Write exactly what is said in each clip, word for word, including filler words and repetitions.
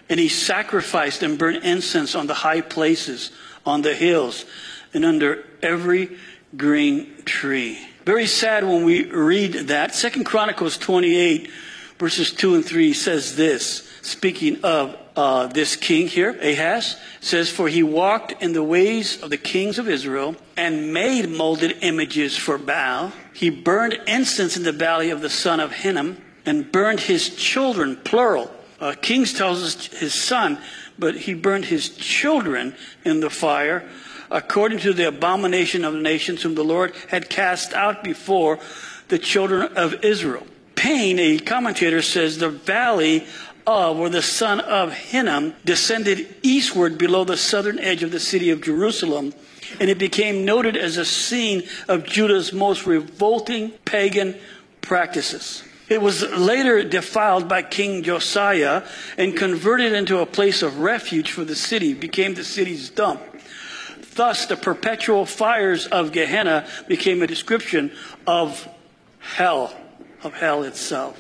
And he sacrificed and burned incense on the high places, on the hills, and under every green tree. Very sad when we read that. Second Chronicles twenty-eight, verses two and three says this, speaking of uh, this king here, Ahaz, says, "For he walked in the ways of the kings of Israel and made molded images for Baal. He burned incense in the valley of the son of Hinnom and burned his children," plural. Uh, Kings tells us his son, but he burned his children in the fire, according to the abomination of the nations whom the Lord had cast out before the children of Israel. Payne, a commentator, says the valley of, or the son of Hinnom, descended eastward below the southern edge of the city of Jerusalem, and it became noted as a scene of Judah's most revolting pagan practices. It was later defiled by King Josiah and converted into a place of refuge for the city, became the city's dump. Thus, the perpetual fires of Gehenna became a description of hell, of hell itself.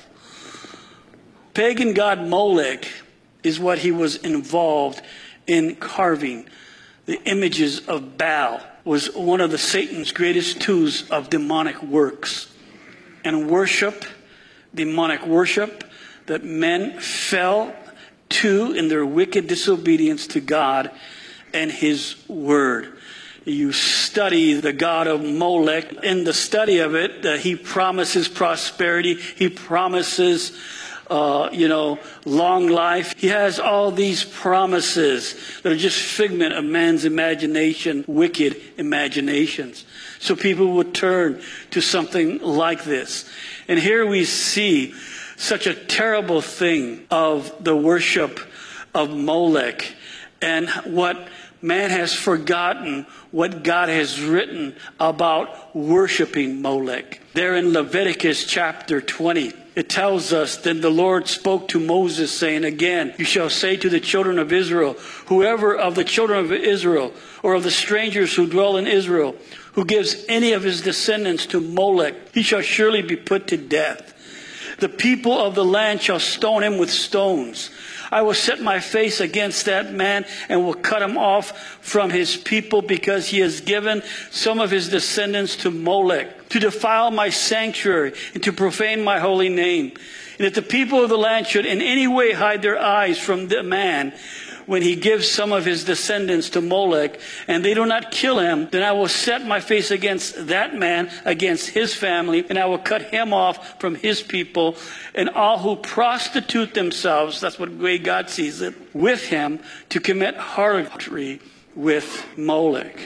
Pagan god Molech is what he was involved in carving. The images of Baal was one of the Satan's greatest tools of demonic works. And worship, demonic worship, that men fell to in their wicked disobedience to God and his word. You study the god of Molech. In the study of it, uh, he promises prosperity. He promises, uh, you know, long life. He has all these promises that are just figment of man's imagination, wicked imaginations. So people would turn to something like this. And here we see such a terrible thing of the worship of Molech and what man has forgotten, what God has written about worshiping Molech. There in Leviticus chapter twenty, it tells us, "Then the Lord spoke to Moses, saying, again, you shall say to the children of Israel, whoever of the children of Israel or of the strangers who dwell in Israel, who gives any of his descendants to Molech, he shall surely be put to death. The people of the land shall stone him with stones. I will set my face against that man and will cut him off from his people, because he has given some of his descendants to Molech, to defile my sanctuary and to profane my holy name. And if the people of the land should in any way hide their eyes from the man, when he gives some of his descendants to Molech, and they do not kill him, then I will set my face against that man, against his family, and I will cut him off from his people, and all who prostitute themselves," that's what way God sees it, "with him, to commit harlotry with Molech."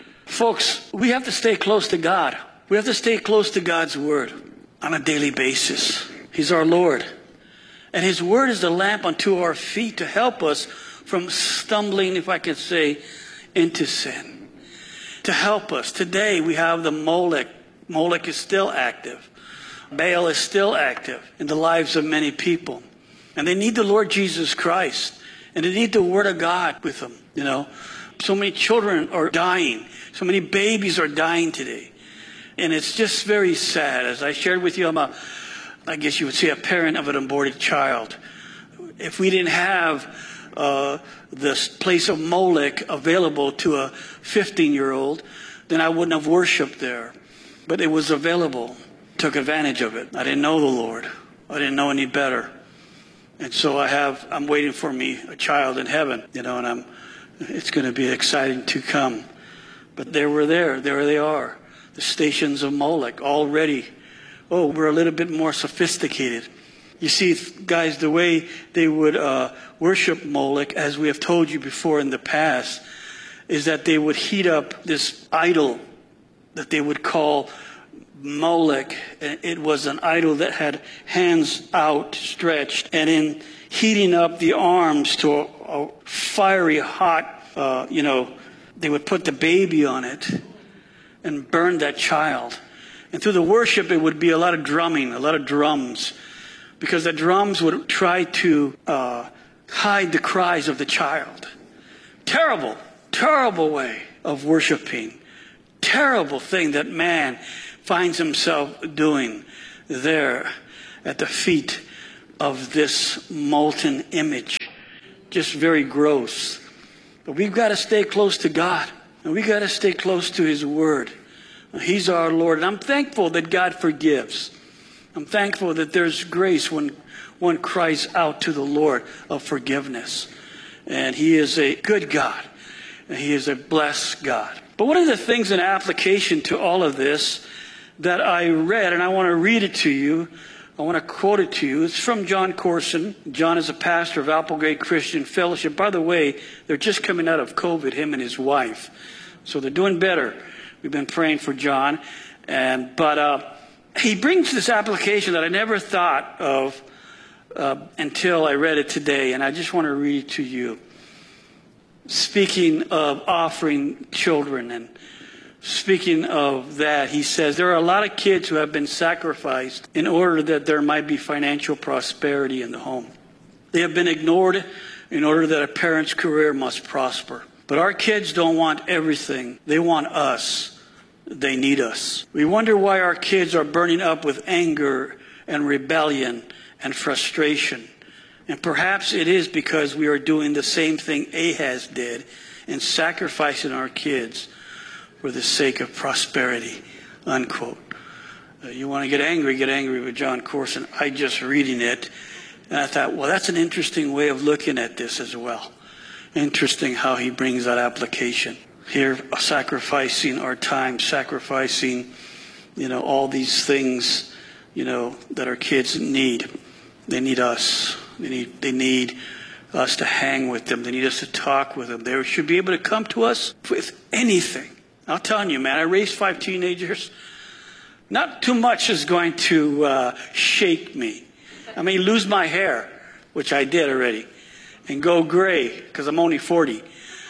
Folks, we have to stay close to God. We have to stay close to God's word on a daily basis. He's our Lord. And his word is the lamp unto our feet to help us from stumbling, if I could say, into sin. To help us. Today we have the Molech. Molech is still active. Baal is still active in the lives of many people. And they need the Lord Jesus Christ. And they need the word of God with them. You know, so many children are dying. So many babies are dying today. And it's just very sad. As I shared with you, I'm a, I guess you would say, a parent of an aborted child. If we didn't have Uh, this place of Molech available to a fifteen-year-old, then I wouldn't have worshiped there. But it was available. Took advantage of it. I didn't know the Lord. I didn't know any better. And so I have, I'm waiting for me a child in heaven, you know, and I'm, it's going to be exciting to come. But they were there. There they are. The stations of Molech already. Oh, we're a little bit more sophisticated. You see, guys, the way they would uh, worship Molech, as we have told you before in the past, is that they would heat up this idol that they would call Molech. It was an idol that had hands outstretched, and in heating up the arms to a, a fiery hot, uh, you know, they would put the baby on it and burn that child. And through the worship, it would be a lot of drumming, a lot of drums, because the drums would try to uh, hide the cries of the child. Terrible, terrible way of worshiping. Terrible thing that man finds himself doing there at the feet of this molten image. just very gross. But we've got to stay close to God. And we've got to stay close to His Word. He's our Lord. And I'm thankful that God forgives. I'm thankful that there's grace when one cries out to the Lord of forgiveness. And He is a good God. And He is a blessed God. But one of the things in application to all of this that I read, and I want to read it to you, I want to quote it to you. It's from Jon Courson. John is a pastor of Applegate Christian Fellowship. By the way, they're just coming out of COVID, him and his wife. So they're doing better. We've been praying for John. And, but uh, he brings this application that I never thought of uh, until I read it today. And I just want to read it to you. Speaking of offering children and speaking of that, he says, there are a lot of kids who have been sacrificed in order that there might be financial prosperity in the home. They have been ignored in order that a parent's career must prosper. But our kids don't want everything. They want us. They need us. We wonder why our kids are burning up with anger and rebellion and frustration. And perhaps it is because we are doing the same thing Ahaz did in sacrificing our kids for the sake of prosperity, unquote. Uh, you want to get angry, get angry with Jon Courson. I just reading it, and I thought, well, that's an interesting way of looking at this as well. Interesting how he brings that application. Here, sacrificing our time, sacrificing, you know, all these things, you know, that our kids need. They need us. They need, they need us to hang with them. They need us to talk with them. They should be able to come to us with anything. I'm telling you, man, I raised five teenagers. Not too much is going to uh, shake me. I mean, lose my hair, which I did already, and go gray, because I'm only forty.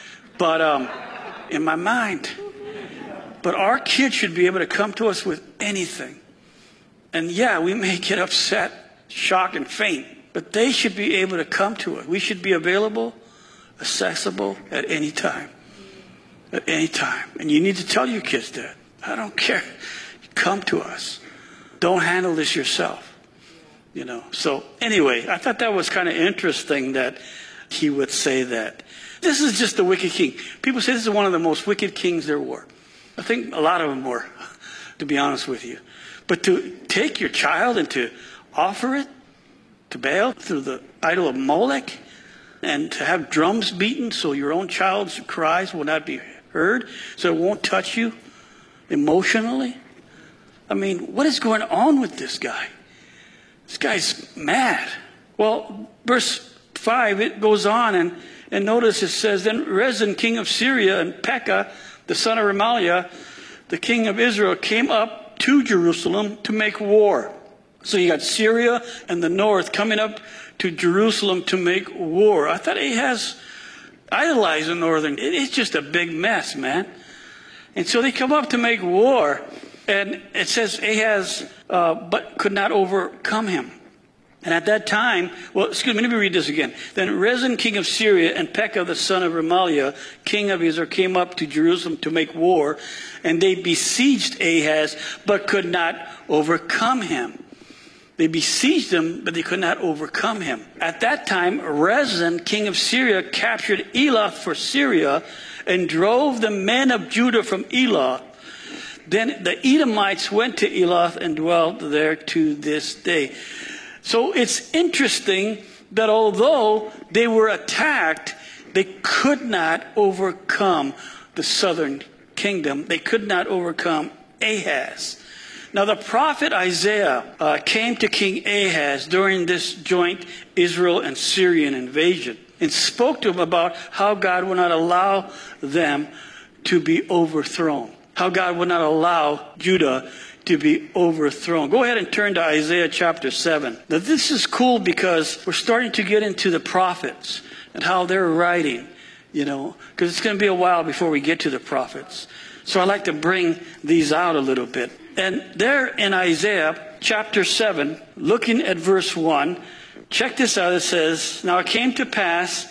But um, in my mind. But our kids should be able to come to us with anything. And yeah, we may get upset, shocked, and faint. But they should be able to come to us. We should be available, accessible at any time. At any time. And you need to tell your kids that. I don't care. Come to us. Don't handle this yourself. You know. So anyway, I thought that was kind of interesting that he would say that. This is just the wicked king. People say this is one of the most wicked kings there were. I think a lot of them were, to be honest with you. But to take your child and to offer it to Baal through the idol of Molech, and to have drums beaten so your own child's cries will not be heard, so it won't touch you emotionally. I mean, what is going on with this guy? This guy's mad. Well, verse five, it goes on, and, and notice it says, then Rezin, king of Syria, and Pekah, the son of Remaliah, the king of Israel, came up to Jerusalem to make war. So you got Syria and the north coming up to Jerusalem to make war. I thought Ahaz idolized the northern. It's just a big mess, man. And so they come up to make war. And it says Ahaz uh, but could not overcome him. And at that time, well, excuse me, let me read this again. Then Rezin, king of Syria, and Pekah, the son of Remaliah, king of Israel, came up to Jerusalem to make war. And they besieged Ahaz, but could not overcome him. They besieged him, but they could not overcome him. At that time, Rezin, king of Syria, captured Elath for Syria and drove the men of Judah from Elath. Then the Edomites went to Elath and dwelt there to this day. So it's interesting that although they were attacked, they could not overcome the southern kingdom. They could not overcome Ahaz. Now the prophet Isaiah uh, came to King Ahaz during this joint Israel and Syrian invasion and spoke to him about how God would not allow them to be overthrown. How God would not allow Judah to be overthrown. Go ahead and turn to Isaiah chapter seven. Now this is cool because we're starting to get into the prophets and how they're writing, you know, because it's going to be a while before we get to the prophets. So I like to bring these out a little bit. And there in Isaiah chapter seven, looking at verse one, check this out. It says, now it came to pass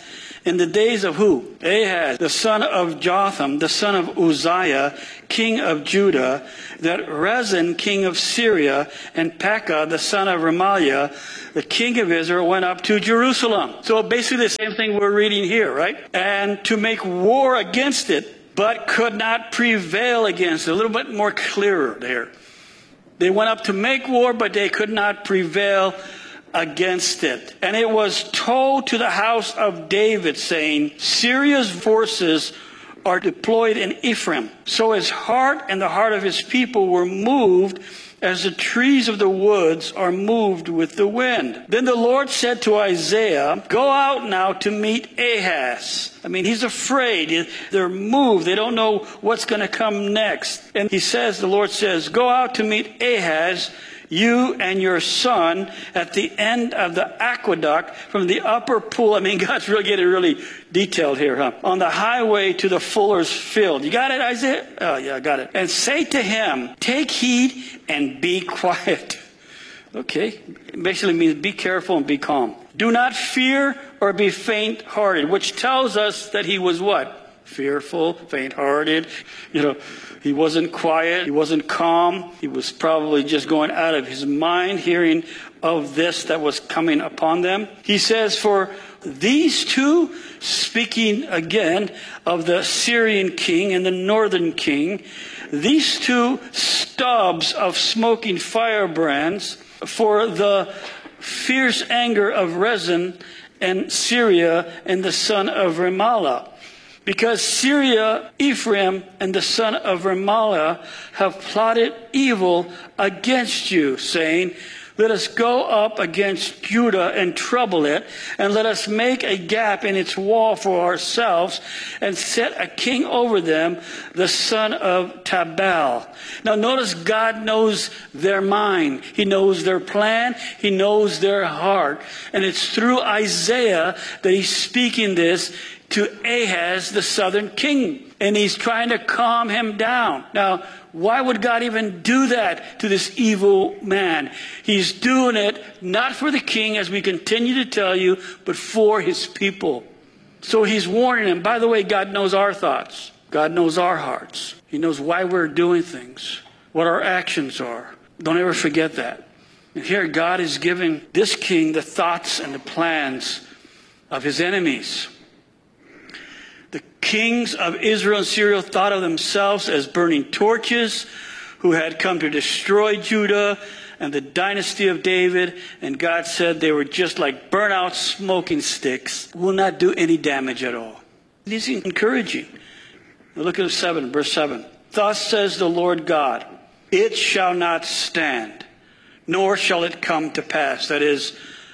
in the days of who? Ahaz, the son of Jotham, the son of Uzziah, king of Judah, that Rezin, king of Syria, and Pekah, the son of Remaliah, the king of Israel, went up to Jerusalem. So basically the same thing we're reading here, right? And to make war against it, but could not prevail against it. A little bit more clearer there. They went up to make war, but they could not prevail against it. And it was told to the house of David, saying, Syria's forces are deployed in Ephraim. So his heart and the heart of his people were moved as the trees of the woods are moved with the wind. Then the Lord said to Isaiah, go out now to meet Ahaz. I mean, he's afraid. They're moved. They don't know what's going to come next. And he says, the Lord says, go out to meet Ahaz, you and your son, at the end of the aqueduct from the upper pool. I mean, God's really getting really detailed here, huh? On the highway to the fuller's field. You got it, Isaiah? Oh, yeah, I got it. And say to him, take heed and be quiet. Okay. It basically means be careful and be calm. Do not fear or be faint-hearted, which tells us that he was what? Fearful, faint-hearted. You know, he wasn't quiet. He wasn't calm. He was probably just going out of his mind, hearing of this that was coming upon them. He says, for these two, speaking again of the Syrian king and the northern king, these two stubs of smoking firebrands, for the fierce anger of Rezin and Syria and the son of Remaliah. Because Syria, Ephraim, and the son of Remaliah have plotted evil against you, saying, let us go up against Judah and trouble it, and let us make a gap in its wall for ourselves, and set a king over them, the son of Tabal. Now notice God knows their mind. He knows their plan. He knows their heart. And it's through Isaiah that he's speaking this to Ahaz, the southern king. And he's trying to calm him down. Now, why would God even do that to this evil man? He's doing it not for the king, as we continue to tell you, but for his people. So he's warning him. By the way, God knows our thoughts. God knows our hearts. He knows why we're doing things, what our actions are. Don't ever forget that. And here God is giving this king the thoughts and the plans of his enemies. The kings of Israel and Syria thought of themselves as burning torches who had come to destroy Judah and the dynasty of David. And God said they were just like burnt out smoking sticks, will not do any damage at all. This is encouraging. Now look at seven, verse seven. Thus says the Lord God, it shall not stand, nor shall it come to pass. That is,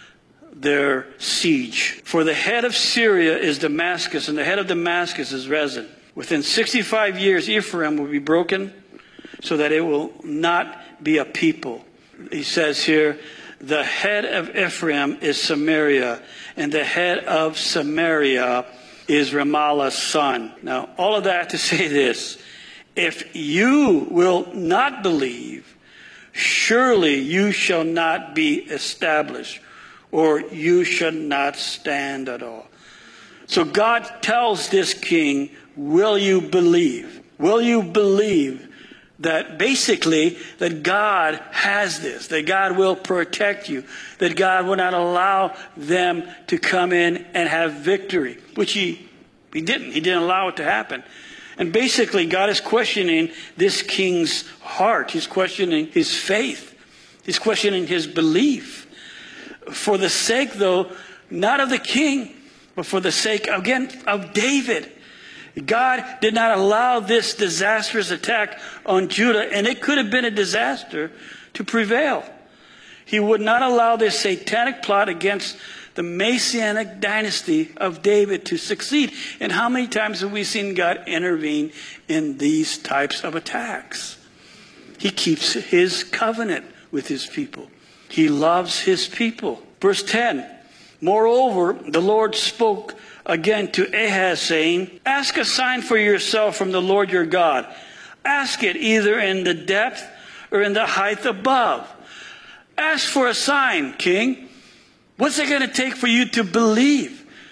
their siege. For the head of Syria is Damascus, and the head of Damascus is Rezin. Within sixty-five years, Ephraim will be broken, so that it will not be a people. He says here, the head of Ephraim is Samaria, and the head of Samaria is Remaliah's son. Now, all of that to say this, if you will not believe, surely you shall not be established, or you should not stand at all. So God tells this king, will you believe? Will you believe that basically that God has this, that God will protect you, that God will not allow them to come in and have victory, which he, he didn't. He didn't allow it to happen. And basically God is questioning this king's heart. He's questioning his faith. He's questioning his belief. For the sake, though, not of the king, but for the sake, again, of David. God did not allow this disastrous attack on Judah, and it could have been a disaster, to prevail. He would not allow this satanic plot against the Messianic dynasty of David to succeed. And how many times have we seen God intervene in these types of attacks? He keeps his covenant with his people. He loves his people. Verse ten, moreover, the Lord spoke again to Ahaz, saying, ask a sign for yourself from the Lord your God. Ask it either in the depth or in the height above. Ask for a sign, king. What's it going to take for you to believe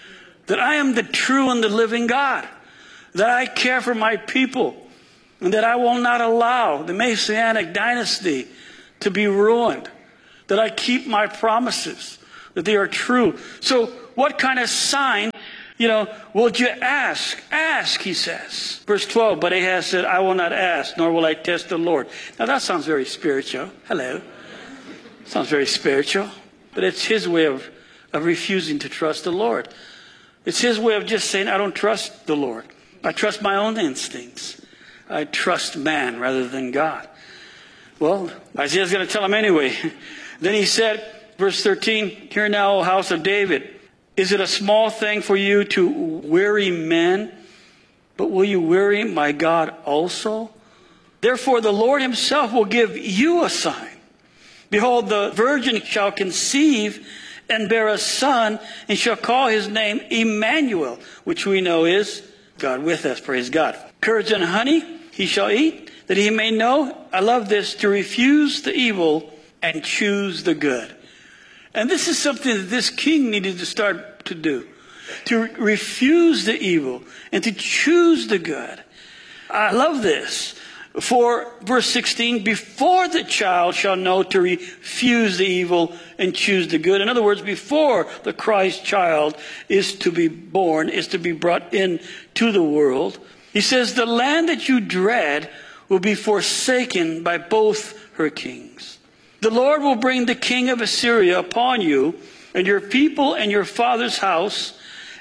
that I am the true and the living God, that I care for my people, and that I will not allow the Messianic dynasty to be ruined, that I keep my promises, that they are true. So what kind of sign, you know, would you ask? Ask, he says. Verse twelve, but Ahaz said, I will not ask, nor will I test the Lord. Now that sounds very spiritual. Hello. Sounds very spiritual. But it's his way of, of refusing to trust the Lord. It's his way of just saying, I don't trust the Lord. I trust my own instincts. I trust man rather than God. Well, Isaiah's going to tell him anyway. Then he said, verse thirteen, hear now, O house of David, is it a small thing for you to weary men? But will you weary my God also? Therefore the Lord himself will give you a sign. Behold, the virgin shall conceive and bear a son, and shall call his name Emmanuel, which we know is God with us. Praise God. Curds and honey he shall eat, that he may know, I love this, to refuse the evil and choose the good. And this is something that this king needed to start to do. To re- refuse the evil and to choose the good. I love this. For, verse sixteen, before the child shall know to refuse the evil and choose the good. In other words, before the Christ child is to be born, is to be brought into the world, he says, the land that you dread will be forsaken by both her kings. The Lord will bring the king of Assyria upon you and your people and your father's house,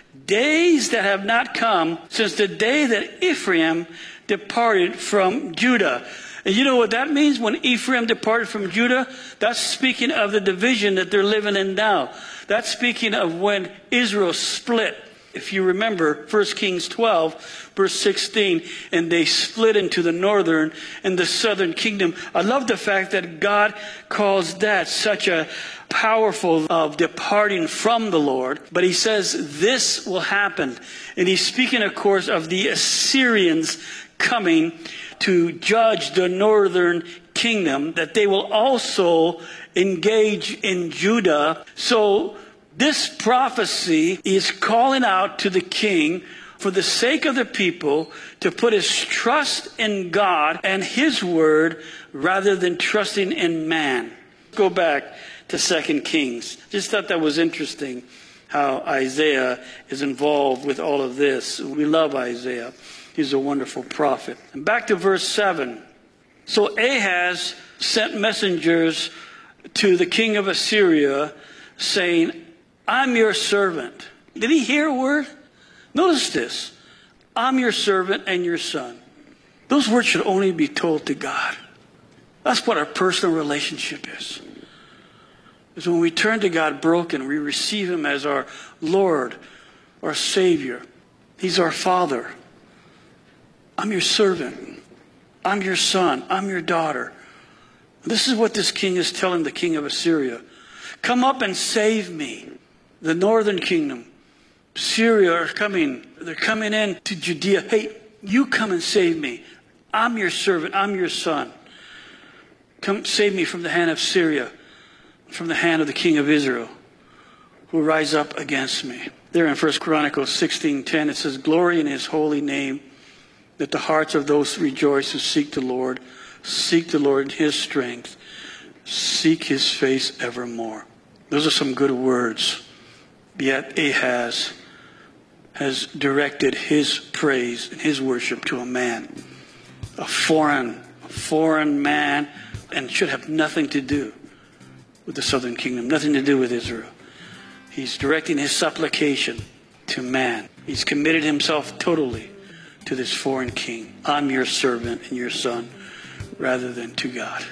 days that have not come since the day that Ephraim departed from Judah. And you know what that means? When Ephraim departed from Judah, that's speaking of the division that they're living in now. That's speaking of when Israel split. If you remember, First Kings twelve, verse sixteen, and they split into the northern and the southern kingdom. I love the fact that God calls that such a powerful of departing from the Lord. But he says this will happen. And he's speaking, of course, of the Assyrians coming to judge the northern kingdom, that they will also engage in Judah. So this prophecy is calling out to the king for the sake of the people to put his trust in God and his word rather than trusting in man. Go back to Second Kings. Just thought that was interesting how Isaiah is involved with all of this. We love Isaiah. He's a wonderful prophet. And back to verse seven. So Ahaz sent messengers to the king of Assyria saying, I'm your servant. Did he hear a word? Notice this. I'm your servant and your son. Those words should only be told to God. That's what our personal relationship is. Is when we turn to God broken, we receive him as our Lord, our Savior. He's our Father. I'm your servant. I'm your son. I'm your daughter. This is what this king is telling the king of Assyria. Come up and save me. The northern kingdom, Syria, are coming. They're coming in to Judea. Hey, you come and save me. I'm your servant. I'm your son. Come save me from the hand of Syria, from the hand of the king of Israel, who rise up against me. There in First Chronicles sixteen ten, it says, glory in his holy name, that the hearts of those rejoice who seek the Lord, seek the Lord in his strength, seek his face evermore. Those are some good words. Yet Ahaz has directed his praise and his worship to a man, a foreign, a foreign man, and should have nothing to do with the southern kingdom, nothing to do with Israel. He's directing his supplication to man. He's committed himself totally to this foreign king. I'm your servant and your son, rather than to God.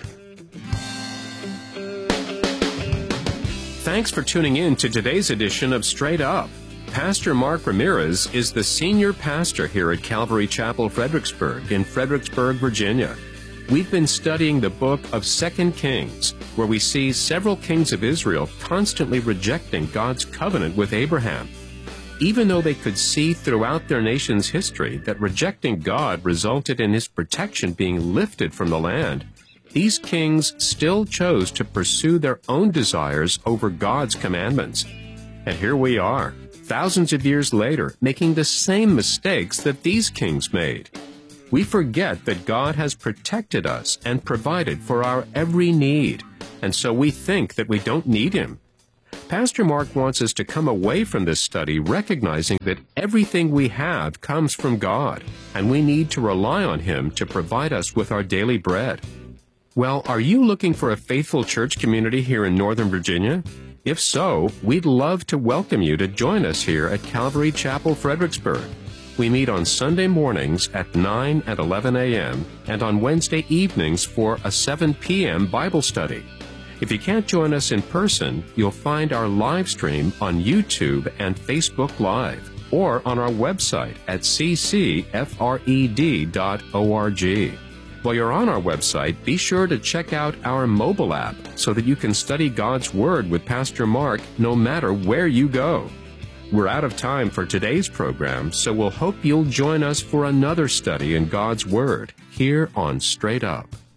Thanks for tuning in to today's edition of Straight Up. Pastor Mark Ramirez is the senior pastor here at Calvary Chapel, Fredericksburg, in Fredericksburg, Virginia. We've been studying the book of Second Kings, where we see several kings of Israel constantly rejecting God's covenant with Abraham. Even though they could see throughout their nation's history that rejecting God resulted in his protection being lifted from the land, these kings still chose to pursue their own desires over God's commandments. And here we are, thousands of years later, making the same mistakes that these kings made. We forget that God has protected us and provided for our every need, and so we think that we don't need Him. Pastor Mark wants us to come away from this study recognizing that everything we have comes from God, and we need to rely on Him to provide us with our daily bread. Well, are you looking for a faithful church community here in Northern Virginia? If so, we'd love to welcome you to join us here at Calvary Chapel, Fredericksburg. We meet on Sunday mornings at nine and eleven a.m. and on Wednesday evenings for a seven p.m. Bible study. If you can't join us in person, you'll find our live stream on YouTube and Facebook Live or on our website at c c f r e d dot org. While you're on our website, be sure to check out our mobile app so that you can study God's Word with Pastor Mark no matter where you go. We're out of time for today's program, so we'll hope you'll join us for another study in God's Word here on Straight Up.